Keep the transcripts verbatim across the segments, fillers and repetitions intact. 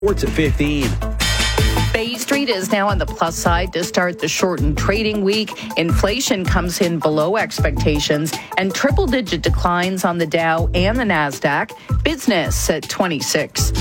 Sports at fifteen. Bay Street is now on the plus side to start the shortened trading week. Inflation comes in below expectations and triple-digit declines on the Dow and the NASDAQ. Business at twenty-six.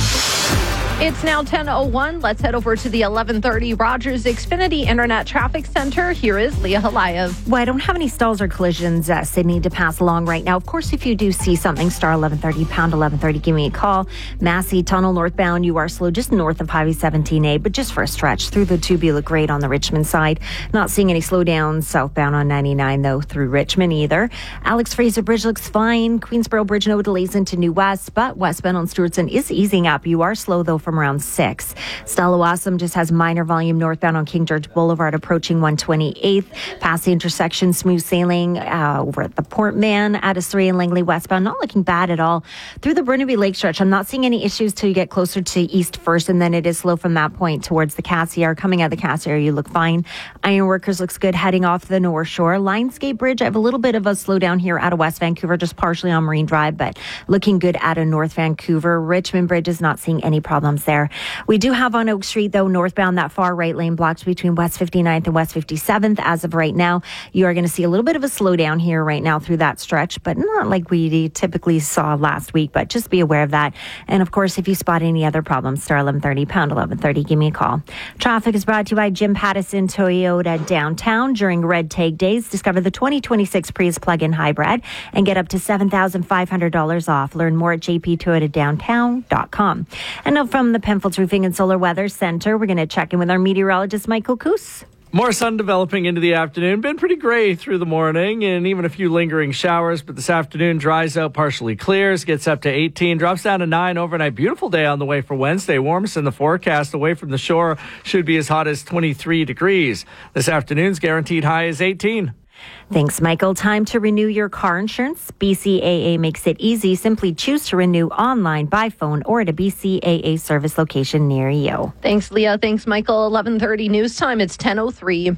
It's now ten oh one. Let's head over to the eleven thirty Rogers Xfinity Internet Traffic Center. Here is Leah Halayev. Well, I don't have any stalls or collisions, uh, Sydney, to pass along right now. Of course, if you do see something, star eleven thirty, pound eleven thirty, give me a call. Massey Tunnel northbound, you are slow just north of Highway seventeen A, but just for a stretch through the tube, you look great on the Richmond side. Not seeing any slowdowns southbound on ninety-nine, though, through Richmond either. Alex Fraser Bridge looks fine. Queensboro Bridge, no delays into New West, but westbound on Stewartson is easing up. You are slow, though, from around six. Stella Wassam just has minor volume northbound on King George Boulevard approaching one twenty-eighth. Past the intersection, smooth sailing uh, over at the Port Man, Addis three and Langley westbound. Not looking bad at all. Through the Burnaby Lake stretch, I'm not seeing any issues till you get closer to East First, and then it is slow from that point towards the Cassiar. Coming out of the Cassiar, you look fine. Ironworkers looks good heading off the North Shore. Lionsgate Bridge, I have a little bit of a slowdown here out of West Vancouver, just partially on Marine Drive, but looking good out of North Vancouver. Richmond Bridge is not seeing any problems there. We do have on Oak Street, though, northbound, that far right lane blocked between West fifty-ninth and West fifty-seventh. As of right now, you are going to see a little bit of a slowdown here right now through that stretch, but not like we typically saw last week, but just be aware of that. And of course, if you spot any other problems, star eleven thirty, pound eleven thirty, give me a call. Traffic is brought to you by Jim Pattison Toyota downtown. During Red Tag Days, discover the twenty twenty-six Prius plug-in hybrid and get up to seven thousand five hundred dollars off. Learn more at j p toyota downtown dot com. And now from the Penfolds Roofing and Solar Weather Center, we're going to check in with our meteorologist, Michael Coos. More sun developing into the afternoon. Been pretty gray through the morning and even a few lingering showers, but this afternoon dries out, partially clears, gets up to eighteen, drops down to nine overnight. Beautiful day on the way for Wednesday. Warmest in the forecast away from the shore should be as hot as twenty-three degrees. This afternoon's guaranteed high is eighteen. Thanks, Michael. Time to renew your car insurance. B C A A makes it easy. Simply choose to renew online, by phone, or at a B C A A service location near you. Thanks, Leah. Thanks, Michael. eleven thirty news time. It's ten oh three.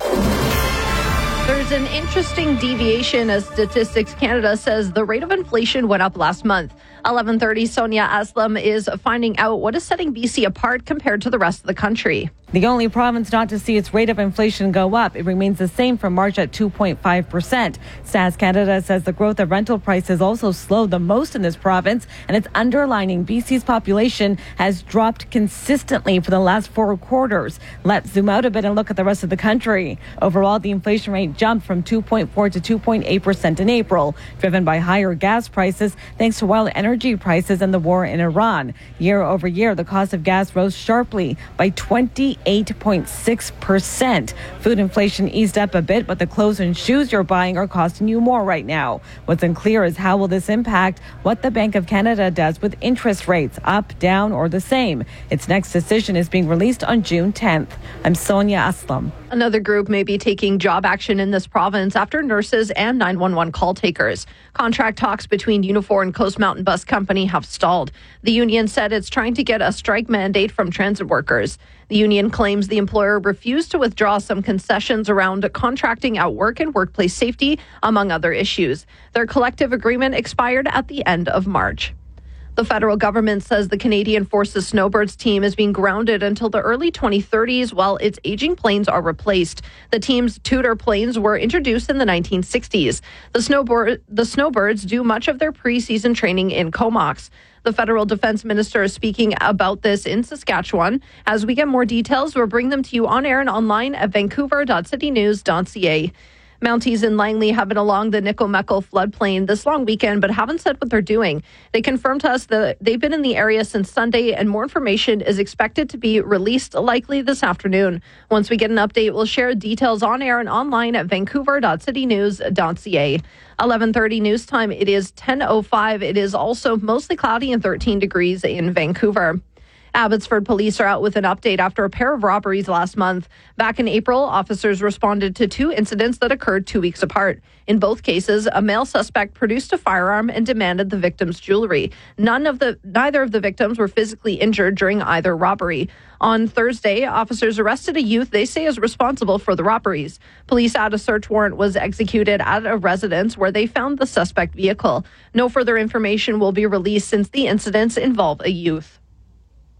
There's an interesting deviation as Statistics Canada says the rate of inflation went up last month. eleven thirty, Sonia Aslam is finding out what is setting B C apart compared to the rest of the country. The only province not to see its rate of inflation go up. It remains the same for March at two point five percent. Stats Canada says the growth of rental prices also slowed the most in this province, and it's underlining B C's population has dropped consistently for the last four quarters. Let's zoom out a bit and look at the rest of the country. Overall, the inflation rate jumped from two point four to two point eight percent in April, driven by higher gas prices thanks to wild energy prices and the war in Iran. Year over year, the cost of gas rose sharply by twenty-eight point six percent. Food inflation eased up a bit, but the clothes and shoes you're buying are costing you more right now. What's unclear is how will this impact what the Bank of Canada does with interest rates, up, down, or the same. Its next decision is being released on June tenth. I'm Sonia Aslam. Another group may be taking job action in this province after nurses and nine one one call takers. Contract talks between Unifor and Coast Mountain Bus Company have stalled. The union said it's trying to get a strike mandate from transit workers. The union claims the employer refused to withdraw some concessions around contracting out work and workplace safety, among other issues. Their collective agreement expired at the end of March. The federal government says the Canadian Forces Snowbirds team is being grounded until the early twenty thirties while its aging planes are replaced. The team's Tudor planes were introduced in the nineteen sixties. The, snowboard, the Snowbirds do much of their preseason training in Comox. The federal defense minister is speaking about this in Saskatchewan. As we get more details, we'll bring them to you on air and online at vancouver dot city news dot c a. Mounties in Langley have been along the Nickel-Meckle floodplain this long weekend, but haven't said what they're doing. They confirmed to us that they've been in the area since Sunday, and more information is expected to be released likely this afternoon. Once we get an update, we'll share details on air and online at vancouver dot city news dot c a. eleven thirty news time. It is ten oh five. It is also mostly cloudy and thirteen degrees in Vancouver. Abbotsford police are out with an update after a pair of robberies last month. Back in April, officers responded to two incidents that occurred two weeks apart. In both cases, a male suspect produced a firearm and demanded the victim's jewelry. None of the, neither of the victims were physically injured during either robbery. On Thursday, officers arrested a youth they say is responsible for the robberies. Police said a search warrant was executed at a residence where they found the suspect vehicle. No further information will be released since the incidents involve a youth.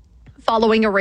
following a